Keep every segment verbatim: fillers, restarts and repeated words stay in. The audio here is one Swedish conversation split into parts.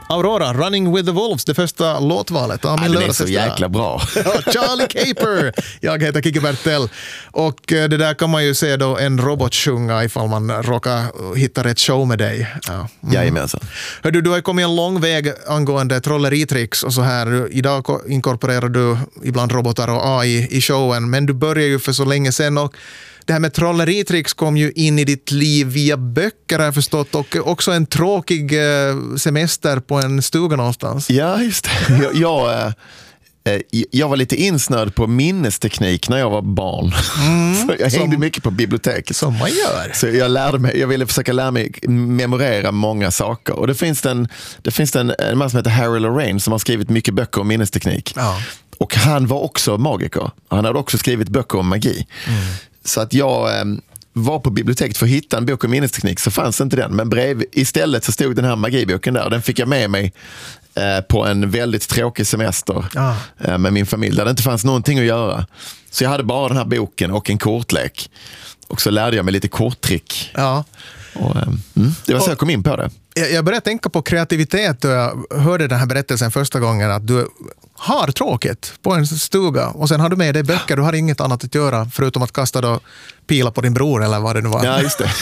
Aurora, Running with the Wolves, det första låtvalet av min ja, det är så jäkla bra. Charlie Caper. Jag heter Kike Bertel. Och det där kan man ju se då en robot sjunga ifall man råkar hitta rätt show med dig. Ja. Mm. Jajamensan. Hör du, du har kommit en lång väg angående trolleritricks och så här. Idag inkorporerar du ibland robotar och A I i showen, men du började ju för så länge sedan och det här med trolleritricks kom ju in i ditt liv via böcker, har jag förstått, och också en tråkig semester på en stuga någonstans. Ja, just det. Jag, jag, eh, jag var lite insnöd på minnesteknik när jag var barn. Mm, så jag hängde som, mycket på biblioteket. Som man gör. Så jag lärde mig, jag ville försöka lära mig memorera många saker. Och det finns en, det finns en, en man som heter Harry Lorraine som har skrivit mycket böcker om minnesteknik. Ja. Och han var också magiker. Han hade också skrivit böcker om magi. Mm. Så att jag eh, var på biblioteket för att hitta en bok om minnesteknik, så fanns inte den. Men brev, istället så stod den här magiboken där. Den fick jag med mig eh, på en väldigt tråkig semester ah. eh, med min familj. Där det inte fanns någonting att göra. Så jag hade bara den här boken och en kortlek. Och så lärde jag mig lite korttrick. Ja. Och, eh, mm, det var så och, jag kom in på det. Jag började tänka på kreativitet och jag hörde den här berättelsen första gången att du har tråkigt på en stuga och sen har du med dig böcker, du har inget annat att göra förutom att kasta då pila på din bror eller vad det nu var. Ja, just det.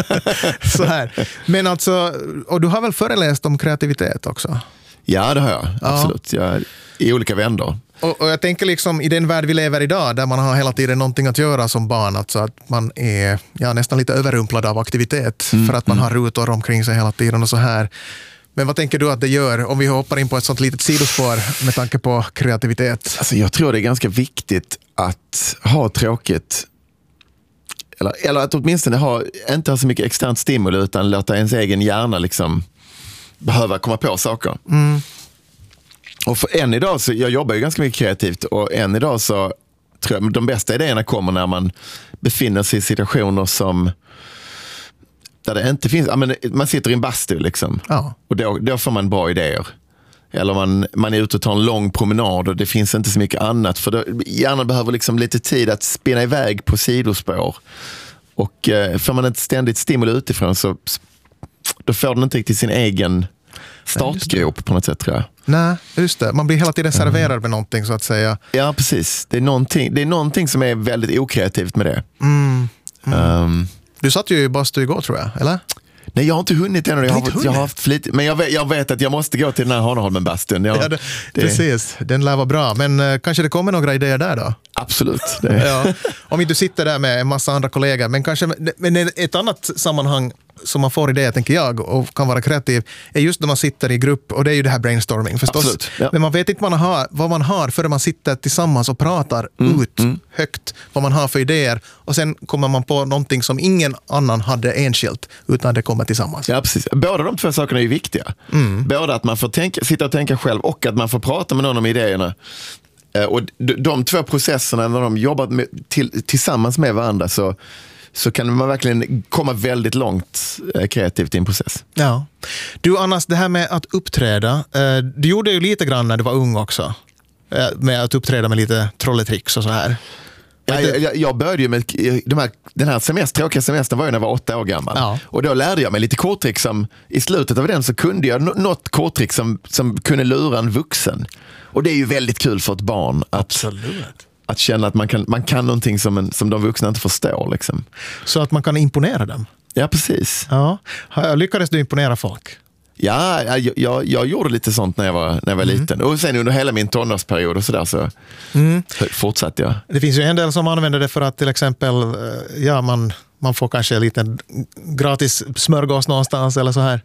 Så här. Men alltså, och du har väl föreläst om kreativitet också? Ja, det har jag. Absolut. Ja. Jag, i olika vändor. Och, och jag tänker liksom i den värld vi lever idag där man har hela tiden någonting att göra som barn, alltså att man är ja, nästan lite överrumplad av aktivitet mm, för att man mm. har rutor omkring sig hela tiden och så här. Men vad tänker du att det gör om vi hoppar in på ett sånt litet sidospår med tanke på kreativitet? Alltså jag tror det är ganska viktigt att ha tråkigt eller, eller att åtminstone ha, inte ha så mycket externt stimuli utan låta ens egen hjärna liksom behöva komma på saker. Mm. Och för än idag så, jag jobbar ju ganska mycket kreativt och än idag så tror jag de bästa idéerna kommer när man befinner sig i situationer som där det inte finns, ja, men man sitter i en bastu liksom. Ja. Och då, då får man bra idéer. Eller man, man är ute och tar en lång promenad och det finns inte så mycket annat. För då, hjärnan behöver liksom lite tid att spinna iväg på sidospår. Och eh, får man ett ständigt stimuli utifrån så då får den inte riktigt sin egen startgrop på något sätt, tror jag. Nej, just det. Man blir hela tiden serverad mm. med någonting så att säga. Ja, precis. Det är någonting, det är någonting som är väldigt okreativt med det. Mm. Mm. Um, du satt ju i bastu igår, tror jag, eller? Nej, jag har inte hunnit ännu. Jag har, hunnit. jag har haft flit, men jag vet, jag vet att jag måste gå till den här Hanaholmen-bastun. Jag, ja, det, det, precis, den lär vara bra. Men uh, kanske det kommer några idéer där då? Absolut. Det. Ja, om inte du sitter där med en massa andra kollegor. Men kanske men ett annat sammanhang som man får idéer, tänker jag, och kan vara kreativ, är just när man sitter i grupp, och det är ju det här brainstorming förstås. Absolut, ja. Men man vet inte vad man har, vad man har förrän man sitter tillsammans och pratar mm, ut mm. högt vad man har för idéer, och sen kommer man på någonting som ingen annan hade enskilt, utan det kommer tillsammans. Ja, precis. Båda de två sakerna är ju viktiga. Mm. Både att man får tänka, sitta och tänka själv och att man får prata med någon om idéerna. Och de, de två processerna, när de jobbar med, till, tillsammans med varandra, så så kan man verkligen komma väldigt långt eh, kreativt i en process. Ja. Du, Annas, det här med att uppträda, eh, du gjorde ju lite grann när du var ung också, eh, med att uppträda med lite trolletricks och så här. Ja, jag, jag började ju med de här, den här semester, tråkiga semestern var ju när jag var åtta år gammal. Ja. Och då lärde jag mig lite korttrick som, i slutet av den så kunde jag n- något korttrick som, som kunde lura en vuxen. Och det är ju väldigt kul för ett barn att, Absolut. att känna att man kan, man kan någonting som, en, som de vuxna inte förstår. Liksom. Så att man kan imponera dem. Ja, precis. Ja. Lyckades du imponera folk? Ja, jag, jag, jag gjorde lite sånt när jag var, när jag var mm. liten. Och sen under hela min tonårsperiod och sådär så mm. fortsatte jag. Det finns ju en del som använder det för att till exempel, ja, man, man får kanske en liten gratis smörgås någonstans eller så här.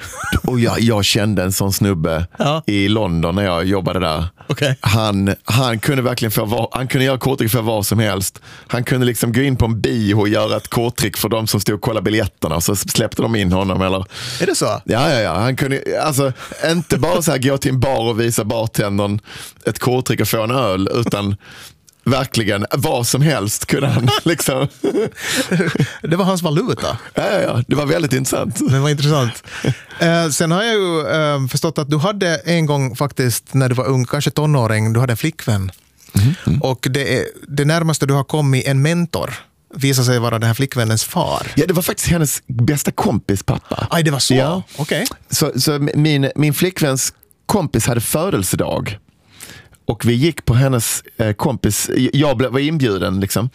Och jag, jag kände en sån snubbe ja. i London när jag jobbade där. Okay. Han, han kunde verkligen få var, han kunde göra korttrick för vad som helst. Han kunde liksom gå in på en bio och göra ett korttrick för de som stod och kollade biljetterna, och så släppte de in honom. Eller... Är det så? Ja, ja, ja. Han kunde alltså inte bara så här gå till en bar och visa bartendern ett korttrick och få en öl, utan verkligen vad som helst kunde han liksom. Det var hans valuta. Ja, ja, ja, det var väldigt intressant. Det var intressant. Eh, sen har jag ju eh, förstått att du hade en gång faktiskt när du var ung, kanske tonåring, du hade en flickvän. Mm, mm. Och det är det närmaste du har kommit en mentor visade sig vara den här flickvännens far. Ja, det var faktiskt hennes bästa kompis pappa. Aj, det var så? Ja. Okej. Okay. Så, så min, min flickväns kompis hade födelsedag. Och vi gick på hennes eh, kompis, jag blev, var inbjuden liksom.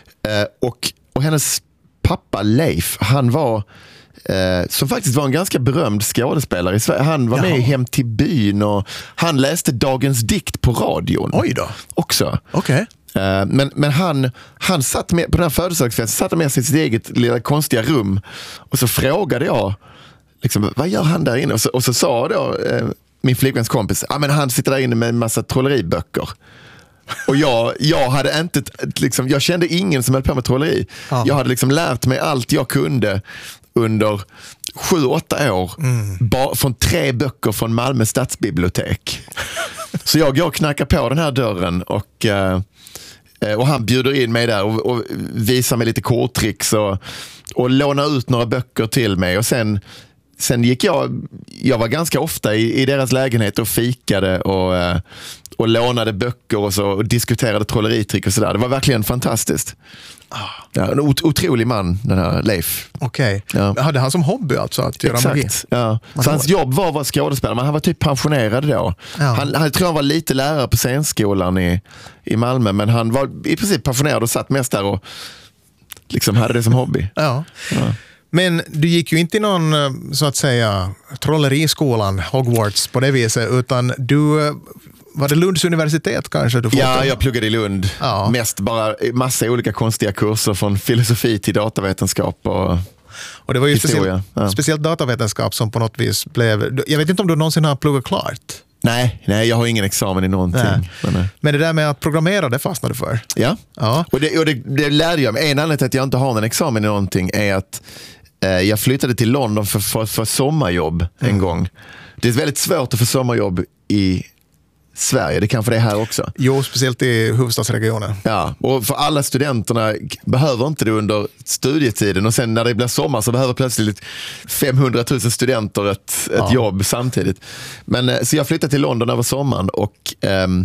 Eh, och, och hennes pappa Leif, han var eh, som faktiskt var en ganska berömd skådespelare i Sverige. Han var Jaha. med i Hem till byn och han läste Dagens dikt på radion. Oj då. Också. Okej. Okay. Eh, men men han, han satt med på den här födelsedagsfesten, satt med i sitt eget lilla konstiga rum och så frågade jag liksom, vad gör han där inne? Och så, och så sa då eh, min flickväns kompis, ah, men han sitter där inne med en massa trolleriböcker. Och jag, jag hade inte, liksom, jag kände ingen som höll på med trolleri. Ja. Jag hade liksom lärt mig allt jag kunde under sju, åtta år. Mm. Ba, från tre böcker från Malmö stadsbibliotek. Så jag går och knackar på den här dörren och, eh, och han bjuder in mig där och, och visar mig lite korttricks och, och lånar ut några böcker till mig. Och sen Sen gick jag, jag var ganska ofta i, i deras lägenhet och fikade och, och lånade böcker och så och diskuterade trolleritrick och sådär. Det var verkligen fantastiskt. Ja, en ot- otrolig man, den här Leif. Okej. Okay. Ja. Hade han som hobby alltså att göra Exakt. magi? Ja. Så hans jobb var att vara skådespelare, men han var typ pensionerad då. Ja. Han, han tror han var lite lärare på scenskolan i, i Malmö, men han var i princip pensionerad och satt mest där och liksom hade det som hobby. Ja. Ja. Men du gick ju inte i någon, så att säga, trolleriskolan, Hogwarts på det viset, utan du, var det Lunds universitet kanske? Du ja, jag pluggade i Lund. Ja. Mest bara massa olika konstiga kurser från filosofi till datavetenskap och Och det var ju historia. Speciellt, ja. speciellt datavetenskap som på något vis blev, jag vet inte om du någonsin har pluggat klart. Nej, nej, jag har ingen examen i någonting. Nej. Men, Men det där med att programmera, det fastnade du för? Ja, ja. och, det, och det, det lärde jag mig. En anledning till att jag inte har någon examen i någonting är att eh, jag flyttade till London för, för, för sommarjobb en mm. gång. Det är väldigt svårt att få sommarjobb i Sverige, det kanske det är här också. Jo, speciellt i huvudstadsregionen. Ja, och för alla studenterna behöver inte det under studietiden och sen när det blir sommar så behöver plötsligt femhundratusen studenter ett, ett ja. jobb samtidigt. Men, så jag flyttade till London över sommaren och ähm,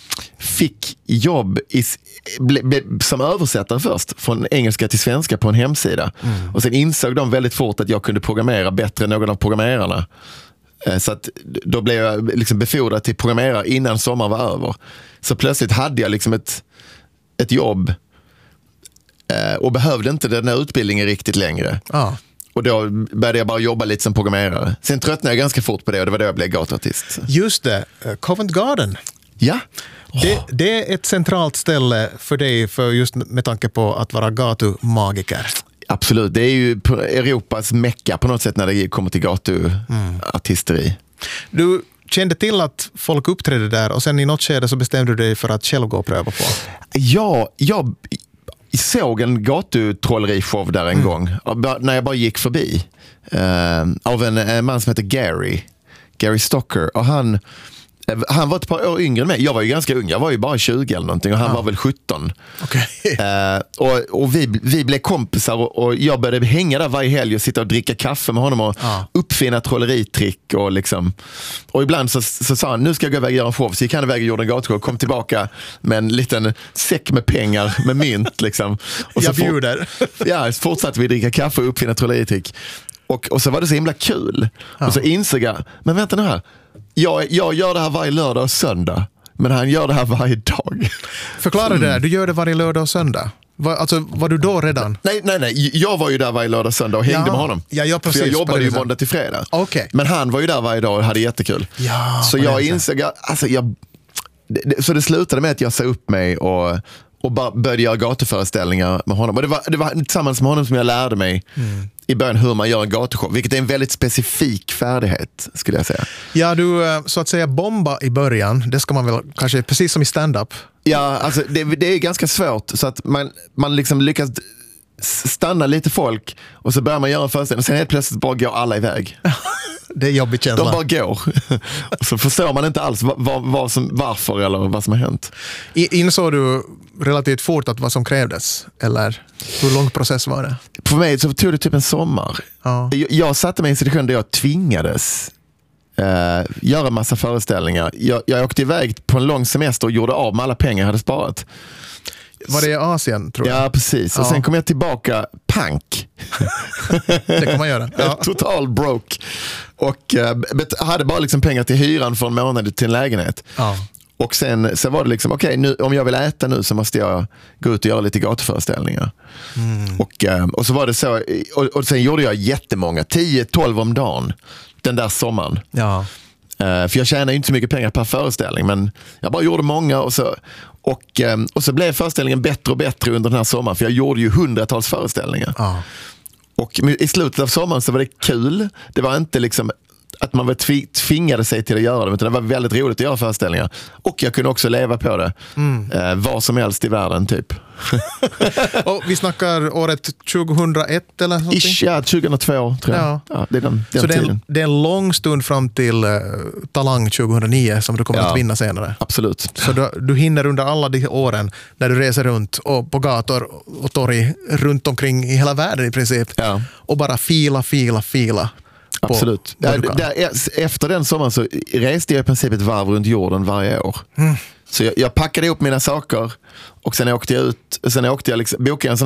fick jobb i, ble, ble, som översättare först från engelska till svenska på en hemsida. Mm. Och sen insåg de väldigt fort att jag kunde programmera bättre än någon av programmerarna. Så att då blev jag liksom befordrad till programmerare innan sommaren var över. Så plötsligt hade jag liksom ett, ett jobb och behövde inte den här utbildningen riktigt längre. Ah. Och då började jag bara jobba lite som programmerare. Sen tröttnade jag ganska fort på det och det var då jag blev gatuartist. Just det, Covent Garden. Ja. Oh. Det, det är ett centralt ställe för dig för just med tanke på att vara gatumagiker. Absolut, det är ju Europas mecka på något sätt när det kommer till gatuartisteri. Mm. Du kände till att folk uppträdde där och sen i något skede så bestämde du dig för att själv gå och pröva på. Ja, jag såg en gatutrollerishow där en mm. gång när jag bara gick förbi uh, av en, en man som heter Gary, Gary Stocker, och han Han var ett par år yngre än mig. Jag var ju ganska ung. Jag var ju bara tjugo eller någonting och han ja. var väl sjutton. Okay. Uh, och och vi, vi blev kompisar och, och jag började hänga där varje helg och sitta och dricka kaffe med honom och ja. uppfinna trolleritrick och liksom. Och ibland så, så sa han, nu ska jag gå iväg och göra en show. Så gick han iväg och gjorde en gatushow och kom tillbaka med en liten säck med pengar med mynt liksom. Och jag bjuder. For, ja, så fortsatte vi dricka kaffe och uppfinna trolleritrick. Och, och så var det så himla kul. Ja. Och så insåg jag, men vänta nu här. Jag, jag gör det här varje lördag och söndag. Men han gör det här varje dag. Förklara mm. det där, du gör det varje lördag och söndag. Var, alltså, var du då redan? Nej, nej, nej. Jag var ju där varje lördag och söndag och hängde ja. med honom. Ja, ja, precis, för jag jobbade ju måndag till fredag. Okay. Men han var ju där varje dag och hade jättekul. Ja, så jag insåg, alltså, jag, det, så det slutade med att jag sa upp mig och, och bara började göra gatuföreställningar med honom. Och det var, det var tillsammans med honom som jag lärde mig mm. i början hur man gör en gatushow, vilket är en väldigt specifik färdighet skulle jag säga. Ja, du så att säga bomba i början, det ska man väl kanske, precis som i stand-up. Ja, alltså det, det är ganska svårt så att man, man liksom lyckas stanna lite folk och så börjar man göra en föreställning och sen helt plötsligt bara går alla iväg. Det är jobbigt känsla. De bara går. Så förstår man inte alls vad, vad som, varför eller vad som har hänt. I, insåg du relativt fort att vad som krävdes? Eller hur lång process var det? För mig så tog det typ en sommar. Ja. Jag, jag satte mig i en situation där jag tvingades uh, göra en massa föreställningar. Jag, jag åkte iväg på en lång semester och gjorde av med alla pengar jag hade sparat. Var det i Asien, tror jag? Ja, precis. Och ja. sen kom jag tillbaka pank. Det kan man göra. Ja. Total broke. Och uh, hade bara liksom pengar till hyran för en månad till en lägenhet. Ja. Och sen så var det liksom, okej, okay, om jag vill äta nu så måste jag gå ut och göra lite gatuföreställningar. Mm. Och, och så var det så, och, och sen gjorde jag jättemånga, tio tolv om dagen, den där sommaren. Ja. Uh, för jag tjänade inte så mycket pengar per föreställning, men jag bara gjorde många och så, och, um, och så blev föreställningen bättre och bättre under den här sommaren, för jag gjorde ju hundratals föreställningar. Ja. Och i slutet av sommaren så var det kul. Det var inte liksom att man var tvingade sig till att göra det, utan det var väldigt roligt att göra föreställningar. Och jag kunde också leva på det. Mm. Eh, var som helst i världen, typ. Och vi snackar året tjugohundraett eller någonting? Ish, ja, tjugohundratvå tror jag. Ja. Ja, det är den, den Så det är, tiden. det är en lång stund fram till uh, Talang tjugohundranio som du kommer ja, att vinna senare. Absolut. Så du, du hinner under alla de åren när du reser runt och på gator och torg runt omkring i hela världen i princip. Ja. Och bara fila, fila, fila. Absolut. Ja, där, efter den sommaren så reste jag i princip ett varv runt jorden varje år. Mm. Så jag, jag packade ihop mina saker och sen åkte jag ut, sen åkte jag liksom, bokade en sån